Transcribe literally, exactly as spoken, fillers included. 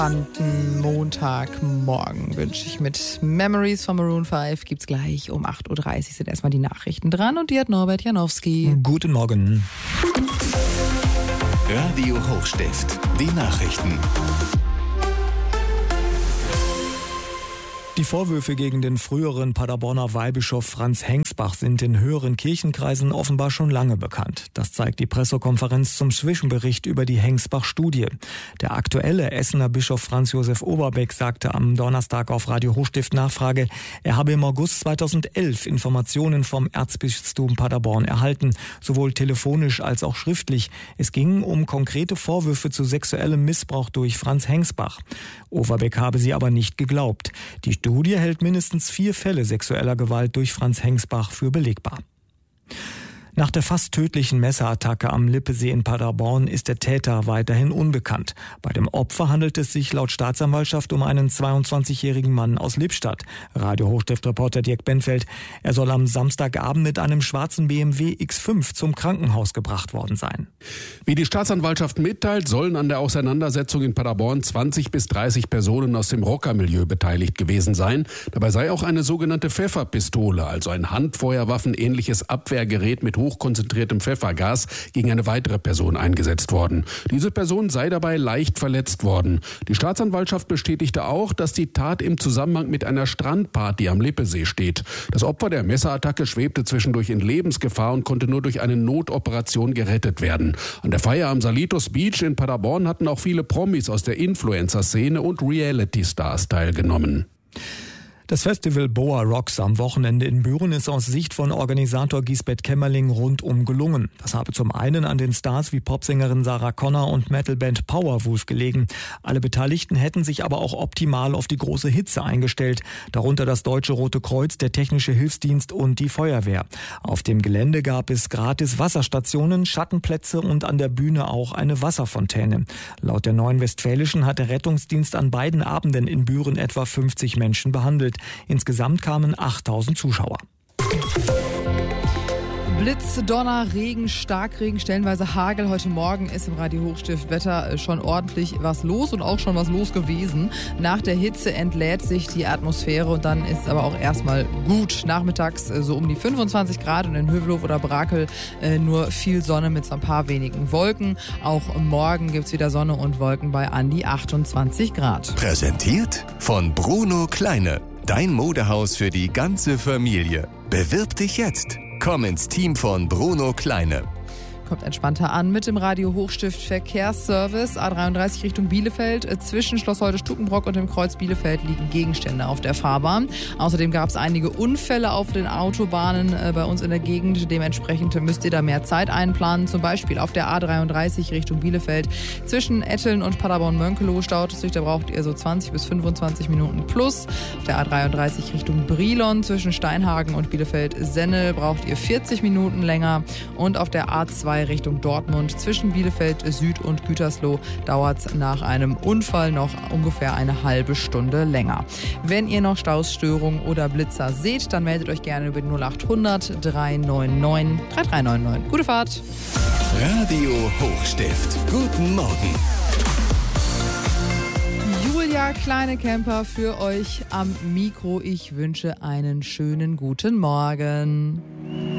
Montagmorgen wünsche ich mit Memories von Maroon fünf. Gibt's gleich um acht Uhr dreißig sind erstmal die Nachrichten dran und die hat Norbert Janowski. Guten Morgen. Radio Hochstift, die Nachrichten. Die Vorwürfe gegen den früheren Paderborner Weihbischof Franz Hengsbach sind in höheren Kirchenkreisen offenbar schon lange bekannt. Das zeigt die Pressekonferenz zum Zwischenbericht über die Hengsbach-Studie. Der aktuelle Essener Bischof Franz Josef Oberbeck sagte am Donnerstag auf Radio Hochstift Nachfrage, er habe im August zweitausendelf Informationen vom Erzbistum Paderborn erhalten, sowohl telefonisch als auch schriftlich. Es ging um konkrete Vorwürfe zu sexuellem Missbrauch durch Franz Hengsbach. Overbeck habe sie aber nicht geglaubt. Die Studie hält mindestens vier Fälle sexueller Gewalt durch Franz Hengsbach für belegbar. Nach der fast tödlichen Messerattacke am Lippesee in Paderborn ist der Täter weiterhin unbekannt. Bei dem Opfer handelt es sich laut Staatsanwaltschaft um einen zweiundzwanzigjährigen Mann aus Lippstadt. Radio Hochstift-Reporter Dirk Benfeld. Er soll am Samstagabend mit einem schwarzen B M W X fünf zum Krankenhaus gebracht worden sein. Wie die Staatsanwaltschaft mitteilt, sollen an der Auseinandersetzung in Paderborn zwanzig bis dreißig Personen aus dem Rockermilieu beteiligt gewesen sein. Dabei sei auch eine sogenannte Pfefferpistole, also ein Handfeuerwaffen-ähnliches Abwehrgerät mit hochkonzentriertem Pfeffergas gegen eine weitere Person eingesetzt worden. Diese Person sei dabei leicht verletzt worden. Die Staatsanwaltschaft bestätigte auch, dass die Tat im Zusammenhang mit einer Strandparty am Lippesee steht. Das Opfer der Messerattacke schwebte zwischendurch in Lebensgefahr und konnte nur durch eine Notoperation gerettet werden. An der Feier am Salitos Beach in Paderborn hatten auch viele Promis aus der Influencer-Szene und Reality-Stars teilgenommen. Das Festival Boa Rocks am Wochenende in Büren ist aus Sicht von Organisator Gisbert Kämmerling rundum gelungen. Das habe zum einen an den Stars wie Popsängerin Sarah Connor und Metalband Powerwolf gelegen. Alle Beteiligten hätten sich aber auch optimal auf die große Hitze eingestellt, darunter das Deutsche Rote Kreuz, der Technische Hilfsdienst und die Feuerwehr. Auf dem Gelände gab es gratis Wasserstationen, Schattenplätze und an der Bühne auch eine Wasserfontäne. Laut der Neuen Westfälischen hat der Rettungsdienst an beiden Abenden in Büren etwa fünfzig Menschen behandelt. Insgesamt kamen achttausend Zuschauer. Blitz, Donner, Regen, Starkregen, stellenweise Hagel. Heute Morgen ist im Radio Hochstift Wetter schon ordentlich was los und auch schon was los gewesen. Nach der Hitze entlädt sich die Atmosphäre und dann ist es aber auch erstmal gut. Nachmittags so um die fünfundzwanzig Grad und in Hövelhof oder Brakel äh, nur viel Sonne mit so ein paar wenigen Wolken. Auch morgen gibt's wieder Sonne und Wolken bei an die achtundzwanzig Grad. Präsentiert von Bruno Kleine. Dein Modehaus für die ganze Familie. Bewirb dich jetzt. Komm ins Team von Bruno Kleine. Kommt entspannter an mit dem Radio Hochstift Verkehrsservice. A dreiunddreißig Richtung Bielefeld. Zwischen Schloss Holte-Stukenbrock und dem Kreuz Bielefeld liegen Gegenstände auf der Fahrbahn. Außerdem gab es einige Unfälle auf den Autobahnen äh, bei uns in der Gegend. Dementsprechend müsst ihr da mehr Zeit einplanen. Zum Beispiel auf der A dreiunddreißig Richtung Bielefeld. Zwischen Etteln und Paderborn-Mönkelow staut es sich. Da braucht ihr so zwanzig bis fünfundzwanzig Minuten plus. Auf der A dreiunddreißig Richtung Brilon zwischen Steinhagen und Bielefeld-Sennel braucht ihr vierzig Minuten länger. Und auf der A zwei Richtung Dortmund zwischen Bielefeld Süd und Gütersloh dauert es nach einem Unfall noch ungefähr eine halbe Stunde länger. Wenn ihr noch Stausstörungen oder Blitzer seht, dann meldet euch gerne über die null acht hundert drei neun neun drei drei neun neun. Gute Fahrt! Radio Hochstift. Guten Morgen. Julia Kleine-Camper für euch am Mikro. Ich wünsche einen schönen guten Morgen.